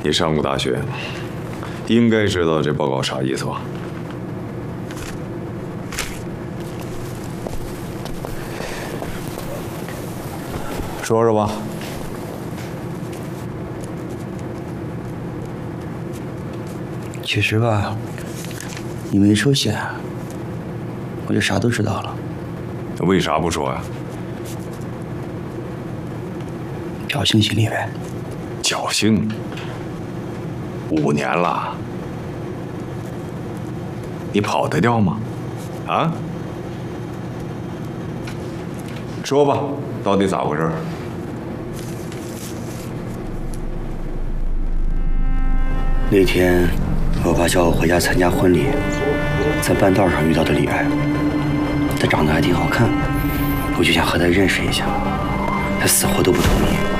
你上过大学，应该知道这报告啥意思吧？说说吧。 其实吧，你没出现，我就啥都知道了。 为啥不说呀？ 侥幸心理呗。 侥幸？5年了，你跑得掉吗？啊？说吧，到底咋回事？ 那天，我爸叫我回家参加婚礼，在半道上遇到的李艾，她长得还挺好看，我就想和她认识一下，她死活都不同意。